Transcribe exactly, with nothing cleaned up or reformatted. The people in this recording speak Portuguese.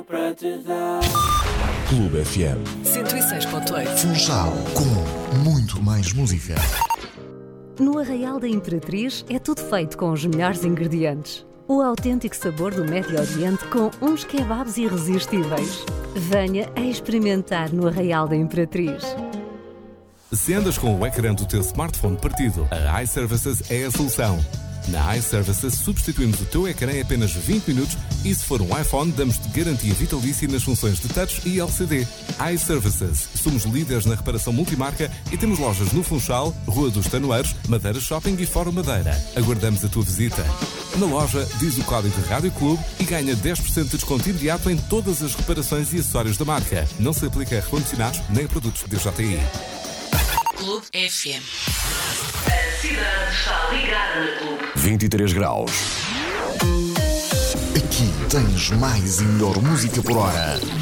Clube F M cento e seis ponto oito. Funchal, com muito mais música. No Arraial da Imperatriz é tudo feito com os melhores ingredientes. O autêntico sabor do Médio Oriente com uns kebabs irresistíveis. Venha a experimentar no Arraial da Imperatriz. Se andas com o ecrã do teu smartphone partido, a iServices é a solução. Na iServices substituímos o teu ecrã em apenas vinte minutos e se for um iPhone damos-te garantia vitalícia nas funções de touch e L C D. iServices. Somos líderes na reparação multimarca e temos lojas no Funchal, Rua dos Tanoeiros, Madeira Shopping e Fórum Madeira. Aguardamos a tua visita. Na loja, diz o código Rádio Clube e ganha dez por cento de desconto imediato em todas as reparações e acessórios da marca. Não se aplica a recondicionados nem a produtos D J I. Clube F M. A cidade está ligada na Clube. vinte e três graus. Aqui tens mais e melhor música por hora.